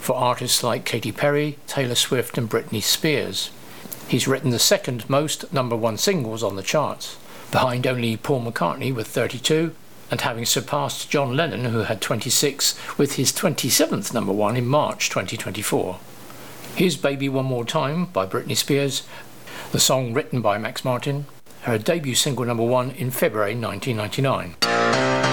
for artists like Katy Perry, Taylor Swift and Britney Spears. He's written the second most #1 singles on the charts, behind only Paul McCartney with 32, and having surpassed John Lennon, who had 26, with his 27th #1 in March 2024. Here's Baby One More Time by Britney Spears, the song written by Max Martin, her debut single #1 in February 1999.